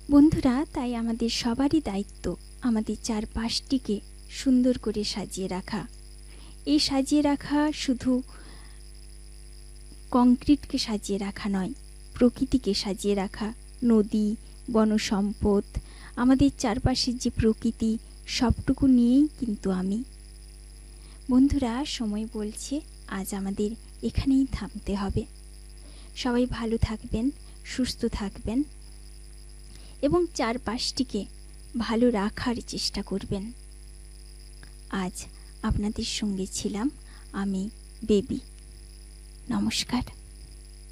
বন্ধুরা, তাই আমাদের সবারই দায়িত্ব আমাদের চারপাশটিকে সুন্দর করে সাজিয়ে রাখা। এই সাজিয়ে রাখা শুধু কংক্রিটকে সাজিয়ে রাখা নয়, প্রকৃতিকে সাজিয়ে রাখা। নদী, বনসম্পদ, আমাদের চারপাশের যে প্রকৃতি, সবটুকু নিয়েই কিন্তু আমি। বন্ধুরা, সময় বলছে আজ আমাদের এখানেই থামতে হবে। সবাই ভালো থাকবেন, সুস্থ থাকবেন এবং চারপাশটিকে ভালো রাখার চেষ্টা করবেন। আজ আপনাদের সঙ্গে ছিলাম আমি, বেবি। নমস্কার।